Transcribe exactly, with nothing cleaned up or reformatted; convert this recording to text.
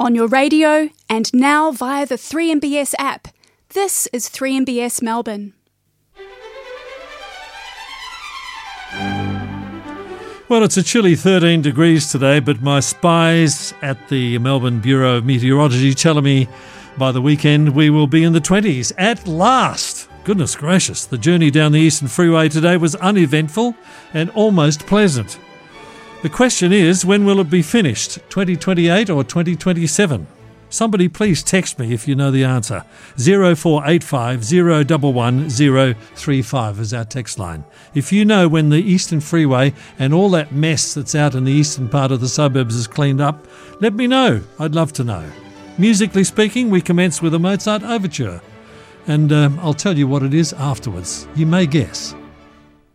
on your radio and now via the three M B S app. This is three M B S Melbourne. Well, it's a chilly thirteen degrees today, but my spies at the Melbourne Bureau of Meteorology telling me by the weekend we will be in the twenties at last. Goodness gracious, the journey down the Eastern Freeway today was uneventful and almost pleasant. The question is, when will it be finished? twenty twenty-eight or twenty twenty-seven? Somebody please text me if you know the answer. zero four eight five zero one one zero three five is our text line. If you know when the Eastern Freeway and all that mess that's out in the eastern part of the suburbs is cleaned up, let me know. I'd love to know. Musically speaking, we commence with a Mozart overture. And um, I'll tell you what it is afterwards. You may guess.